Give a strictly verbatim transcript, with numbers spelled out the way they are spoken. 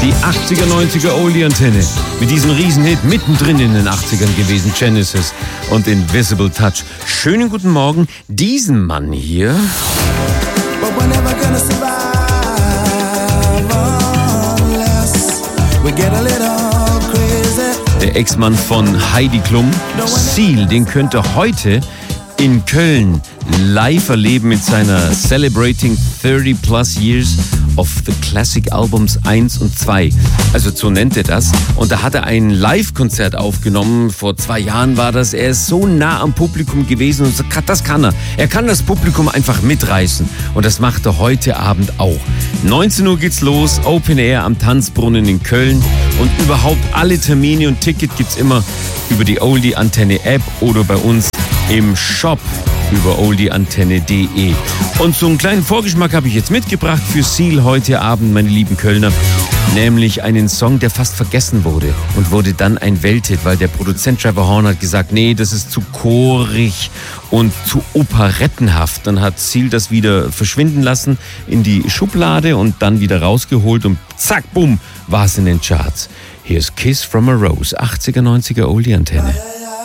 Die achtziger, neunziger Oldie-Antenne. Mit diesem Riesenhit mittendrin in den achtzigern gewesen. Genesis und Invisible Touch. Schönen guten Morgen. Diesen Mann hier. Der Ex-Mann von Heidi Klum. Seal, den könnt ihr heute in Köln live erleben mit seiner Celebrating thirty plus Years of the Classic Albums eins und zwei. Also so nennt er das. Und da hat er ein Live-Konzert aufgenommen. Vor zwei Jahren war das. Er ist so nah am Publikum gewesen und das kann er. Er kann das Publikum einfach mitreißen. Und das macht er heute Abend auch. neunzehn Uhr geht's los. Open Air am Tanzbrunnen in Köln. Und überhaupt alle Termine und Ticket gibt's immer über die Oldie-Antenne-App oder bei uns im Shop über oldie antenne punkt de. Und so einen kleinen Vorgeschmack habe ich jetzt mitgebracht für Seal heute Abend, meine lieben Kölner. Nämlich einen Song, der fast vergessen wurde und wurde dann ein Welthit, weil der Produzent Trevor Horn hat gesagt, nee, das ist zu chorig und zu operettenhaft. Dann hat Seal das wieder verschwinden lassen in die Schublade und dann wieder rausgeholt und zack, bumm, war es in den Charts. Hier ist Kiss from a Rose, achtziger, neunziger Oldie-Antenne.